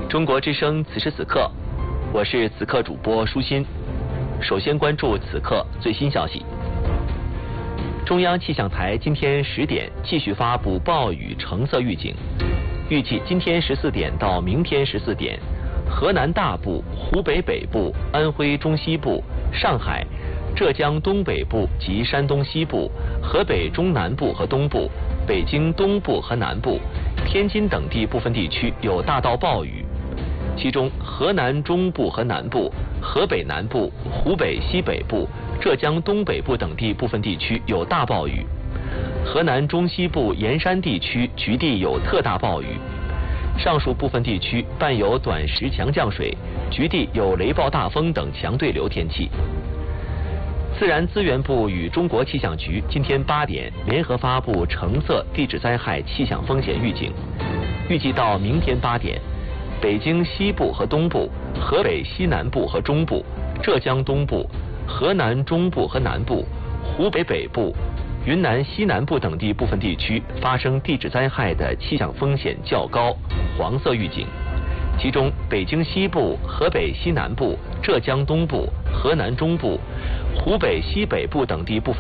中国之声此时此刻，我是此刻主播舒心。首先关注此刻最新消息。中央气象台今天10点继续发布暴雨橙色预警，预计今天14点到明天14点，河南大部、湖北北部、安徽中西部、上海、浙江东北部及山东西部、河北中南部和东部、北京东部和南部、天津等地部分地区有大到暴雨，其中河南中部和南部、河北南部、湖北西北部、浙江东北部等地部分地区有大暴雨，河南中西部沿山地区局地有特大暴雨，上述部分地区伴有短时强降水，局地有雷暴大风等强对流天气。自然资源部与中国气象局今天8点联合发布橙色地质灾害气象风险预警，预计到明天8点，北京西部和东部、河北西南部和中部、浙江东部、河南中部和南部、湖北北部、云南西南部等地部分地区发生地质灾害的气象风险较高，黄色预警。其中北京西部、河北西南部、浙江东部、河南中部、湖北西北部等地部分